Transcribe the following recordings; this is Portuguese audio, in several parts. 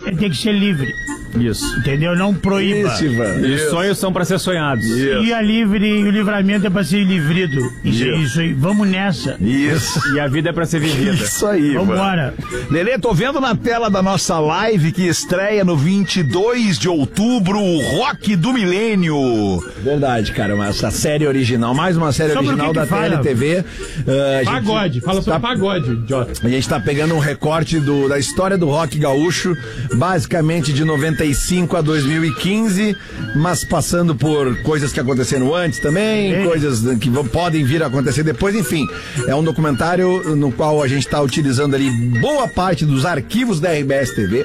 ele tem que ser livre. Isso. Entendeu? Não proíba. Isso, Ivan. E os sonhos são pra ser sonhados. E a livre, e o livramento é pra ser livrido. Isso aí. Vamos nessa. Isso. E a vida é pra ser vivida. Isso aí, Vambora. Lelê, tô vendo na tela da nossa live que estreia no 22 de outubro o Rock do Milênio. Verdade, cara, essa série original, mais uma série Sobre original o que da que fala? TLTV. Pagode, fala sobre pagode, idiota. A gente tá pegando um recorte da história do rock gaúcho, basicamente de 95 a 2015, mas passando por coisas que aconteceram antes também, coisas que podem vir a acontecer depois, enfim. É um documentário no qual a gente tá utilizando ali boa parte dos arquivos da RBS TV.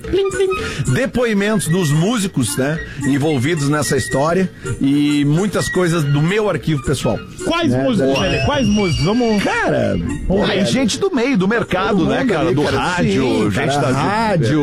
Depoimentos dos músicos, né, envolvidos nessa história e muitas coisas do meu arquivo pessoal. Quais músicos, velho? Quais músicos? Vamos... Cara, Aí gente do meio, do mercado, né, cara? ali, Do cara, rádio, sim, gente cara, da rádio,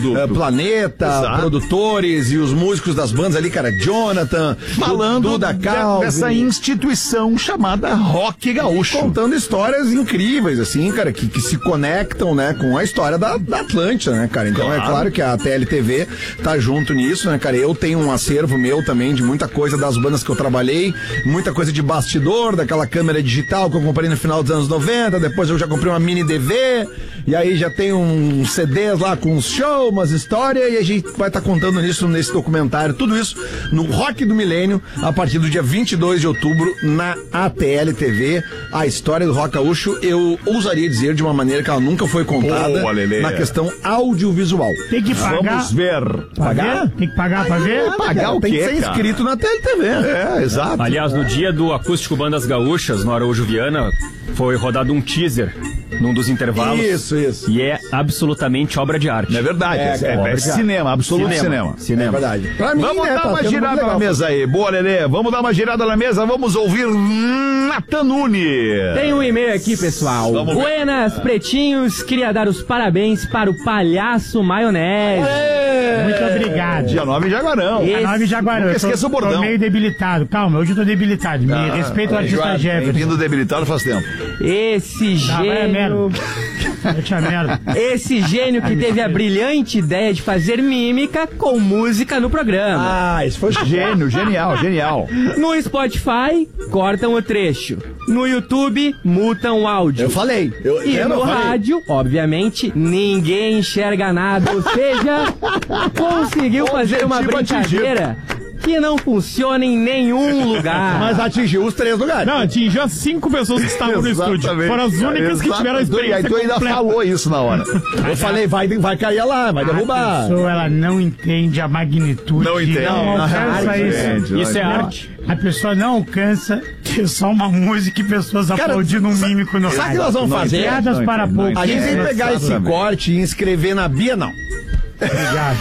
Planeta, Exato. produtores e os músicos das bandas ali, cara, Jonathan, Falando Duda Calvi, dessa instituição chamada Rock Gaúcho. contando histórias incríveis, assim, cara, que se conectam, né, com a história da Atlântida, né, cara? Então é claro que a TLTV tá junto nisso, né, cara? Eu tenho um acervo meu também de muita coisa das bandas que eu trabalhei, muita coisa de bastidor, daquela câmera digital que eu comprei no final dos anos 90, depois eu já comprei uma mini DV, e aí já tem uns CDs lá com uns shows, umas histórias, e a gente vai estar contando nisso nesse documentário, tudo isso no Rock do Milênio, a partir do dia 22 de outubro, na ATL-TV, a história do rock gaúcho, eu ousaria dizer de uma maneira que ela nunca foi contada, Boa, Lelê. na questão audiovisual. Tem que pagar. Vamos ver. Pra ver? Tem que pagar pra ver? Pagar o Tem quê, que ser cara? inscrito na TLTV. É, exato. Aliás, no dia do Acústico Bandas Gaúchas, no Araújo Viana, foi rodado um teaser num dos intervalos. Isso. E é absolutamente obra de arte. É verdade. É cinema, absoluto cinema. É verdade. Pra mim, Vamos né, dar tá uma sendo muito girada na legal. mesa aí. Boa, Lelê. Vamos dar uma girada na mesa. Vamos ouvir Nathan Nunes. Tem um e-mail aqui, pessoal. Vamos ver. Buenas, pretinhos. Queria dar os parabéns para o Palhaço Maionese. Muito obrigado. Dia 9 em Jaguarão. Esse- A 9 Jaguarão. Nunca Eu tô- esqueça o bordão. Tô meio debilitado. Calma, hoje eu tô debilitado. Me respeita o artista Jefferson. Vindo debilitado faz tempo. Esse Vai a merda. gênio. Eu tinha merda. Esse gênio que teve a brilhante ideia de fazer mímica com música no programa. Ah, isso foi Gênio, genial. No Spotify, cortam o trecho. No YouTube, mutam o áudio. Eu falei. E no rádio, obviamente, ninguém enxerga nada. Ou seja, conseguiu fazer uma Objetivo brincadeira que não funciona em nenhum lugar. Mas atingiu os 3 lugares. Não, atingiu as 5 pessoas que estavam no estúdio. Foram as únicas que tiveram a E experiência aí tu ainda completa. falou isso na hora. Eu falei, vai cair lá, vai A derrubar. pessoa, ela não entende a magnitude. Não entende. Não alcança isso. Isso é Não, arte. A pessoa não alcança ter só uma música e pessoas aplaudindo um mímico no Sabe o que rádio. nós vamos fazer? Piadas para poucos. A gente tem que pegar esse corte e inscrever na Bienal. Obrigado.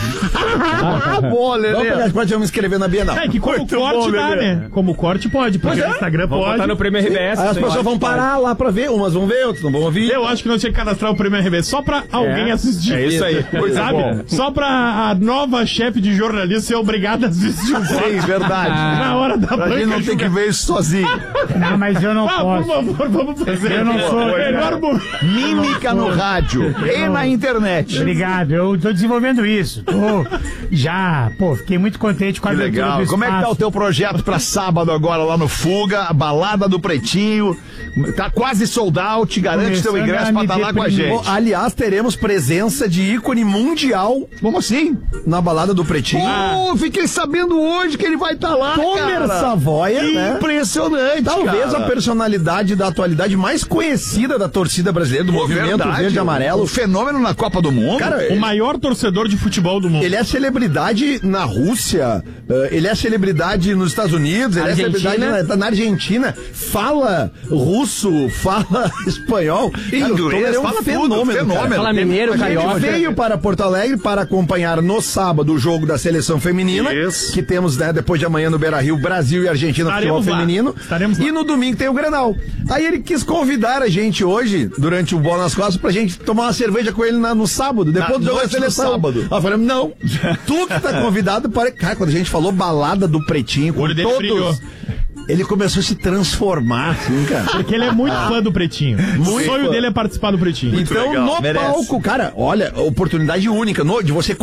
Boa, Vamos pegar Lelê. esse corte e vamos inscrever na Bienal. É que como Muito corte bom, dá, Lelê. né? Como corte pode, porque no Instagram Vamos pode. botar no Prêmio RBS. Aí as sim. pessoas vão parar lá pra ver, umas vão ver, outras não vão ouvir. Eu acho que não tinha que cadastrar o Prêmio RB só pra alguém assistir. É isso aí. Sabe? Só pra a nova chefe de jornalismo ser obrigada a assistir o voto. Sim, verdade. Na hora da Pra gente banca não ter que ver isso sozinho. Não, mas eu não por posso. favor, vamos fazer. Eu não sou- Melhor momento. Mímica no rádio e na internet. Obrigado, eu tô desenvolvendo isso. Fiquei muito contente com a Que abertura legal. do Como é que tá o espaço. teu projeto pra sábado agora lá no Fuga, a balada do Pretinho? Tá quase sold out, garante teu Começando ingresso a pra me estar lá com a deprimir. gente. Aliás, teremos presença de ícone mundial Como assim? na balada do Pretinho. Fiquei sabendo hoje que ele vai estar lá, Tomer cara. Savoia, né? Impressionante, Talvez cara. a personalidade da atualidade mais conhecida da torcida brasileira, do movimento Verdade. verde e amarelo. O fenômeno na Copa do Mundo. Cara, O maior torcedor de futebol do mundo. ele é celebridade na Rússia, ele é celebridade nos Estados Unidos, ele Argentina. é celebridade na Argentina, fala russo, fala espanhol. Cara, o Tomer é um fala tudo, fenômeno. fenômeno. Cara. Fala mineiro, A gente carioca. veio para Porto Alegre para acompanhar no sábado o jogo da seleção feminina, Isso. que temos, né, depois de amanhã no Beira-Rio, Brasil e Argentina no futebol Estaremos lá. feminino. Estaremos lá. E no domingo tem o Grenal. Aí ele quis convidar a gente hoje, durante o Bola nas Costas, pra gente tomar uma cerveja com ele no sábado, depois do jogo da noite do seleção. sábado. Aí eu falei, não, tu que tá convidado para... Cara, quando a gente falou balada do Pretinho, O com olho dele todos... brilhou. Ele começou a se transformar, assim, cara. Porque ele é muito fã do Pretinho. O Muito sonho fã. dele é participar do Pretinho. Então, legal, no merece. palco, cara, olha, oportunidade única de você